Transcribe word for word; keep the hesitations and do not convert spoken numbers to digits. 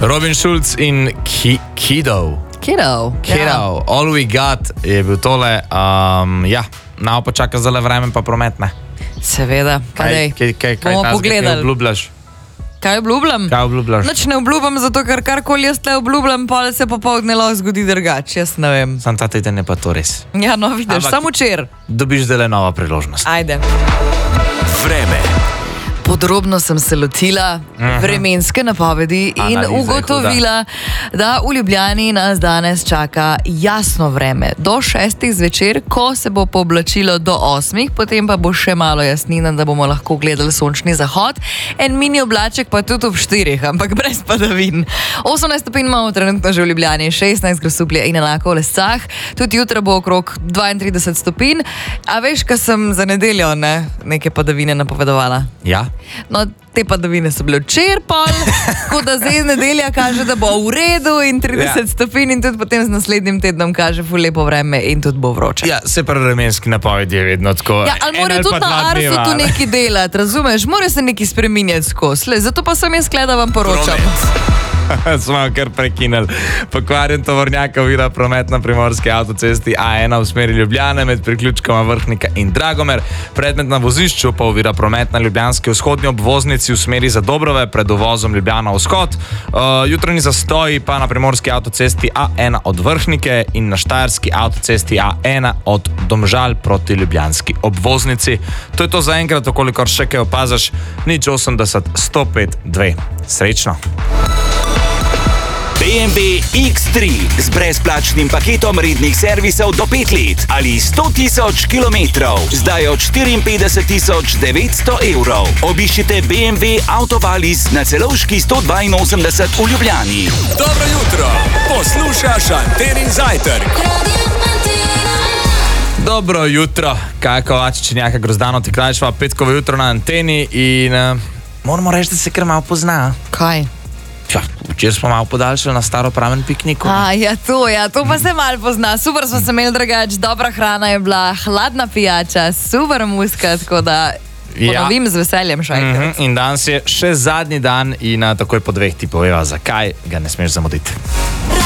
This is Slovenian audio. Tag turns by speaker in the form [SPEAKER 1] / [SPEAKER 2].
[SPEAKER 1] Robin Schulz in Ki Kiddo.
[SPEAKER 2] Kiddo.
[SPEAKER 1] Kiddo. Ja. All We Got je bil tole. Um, ja, nao pa čaka zale vreme pa promet, ne?
[SPEAKER 2] Seveda.
[SPEAKER 1] Kaj, kaj, kaj, kaj
[SPEAKER 2] bomo
[SPEAKER 1] tazga,
[SPEAKER 2] pogledali.
[SPEAKER 1] Kaj obljubljaš?
[SPEAKER 2] Kaj obljubljam?
[SPEAKER 1] Kaj obljubljaš?
[SPEAKER 2] Nič ne obljubljam, zato ker karkoli jaz tle obljubljam, pa se popoldne lahko zgodi drugače, jaz ne vem.
[SPEAKER 1] Sam ta teden je pa to res.
[SPEAKER 2] Ja, no vidiš,
[SPEAKER 1] Ampak
[SPEAKER 2] samo včer.
[SPEAKER 1] Dobiš zdaj nova priložnost.
[SPEAKER 2] Ajde.
[SPEAKER 3] Vreme.
[SPEAKER 2] Podrobno sem se lotila vremenske napovedi in
[SPEAKER 1] Analiza je
[SPEAKER 2] ugotovila, da v Ljubljani nas danes čaka jasno vreme. Do šestih zvečer, ko se bo pooblačilo do osmih, potem pa bo še malo jasnina, da bomo lahko gledali sončni zahod. En mini oblaček pa tudi ob štirih, ampak brez padavin. osemnajst stopinj imamo trenutno že v Ljubljani, šestnajst Grosuplje in enako v Lescah. Tudi jutra bo okrog dvaintrideset stopinj. A veš, kaj sem za nedeljo ne, neke padavine napovedovala?
[SPEAKER 1] Ja?
[SPEAKER 2] No, te padavine so bile včeraj pol, tako da zdaj nedelja kaže, da bo v redu in trideset
[SPEAKER 1] Ja.
[SPEAKER 2] stopinj in tudi potem z naslednjim tednom kaže ful lepo vreme in tudi bo vroče.
[SPEAKER 1] Ja, se pravi, vremenski napovedi je vedno tako.
[SPEAKER 2] Ja, ali mora
[SPEAKER 1] en
[SPEAKER 2] tudi
[SPEAKER 1] pa dva
[SPEAKER 2] na Arsu
[SPEAKER 1] dneva,
[SPEAKER 2] tu
[SPEAKER 1] ne?
[SPEAKER 2] nekaj delati, razumeš? Mora se nekaj spreminjati skozi. Zato pa sem jaz kle, da vam poročam.
[SPEAKER 1] Smo kar prekinili. Pokvarjen tovornjak ovira promet na primorski avtocesti A ena v smeri Ljubljane med priključkoma Vrhnika in Dragomer. Predmet na vozišču pa ovira promet na ljubljanski vzhodni obvoznici v smeri za Dobrove pred uvozom Ljubljana vzhod. Uh, jutranji zastoji pa na primorski avtocesti A ena od Vrhnike in na štajerski avtocesti A ena od Domžal proti ljubljanski obvoznici. To je to za enkrat, okolikor še kaj opazaš. Nič osemdeset sto pet dve. Srečno!
[SPEAKER 3] B M W X tri z brezplačnim paketom rednih servisov do pet let ali sto tisoč kilometrov. Zdaj od štiriinpetdeset tisoč devetsto evrov. Obiščite B M W Autovalis na Celovški sto dvainosemdeset v Ljubljani.
[SPEAKER 4] Dobro jutro, poslušaš Antenin zajtrk.
[SPEAKER 1] Dobro jutro, kako Vačičenjaka Grozdano ti krajšva, petkovo jutro na Anteni in uh, moramo reči, da se kar malo pozna.
[SPEAKER 2] Kaj?
[SPEAKER 1] Ja, včeraj smo malo podaljšali na staro praven pikniku.
[SPEAKER 2] A, ja, to, ja, to pa se malo pozna. Super smo se imeli drugač, dobra hrana je bila, hladna pijača, super muska, tako da ponovim z veseljem še enkrat.
[SPEAKER 1] Mm-hmm. In danes je še zadnji dan in uh, takoj po dveh ti poveva, zakaj ga ne smeš zamuditi.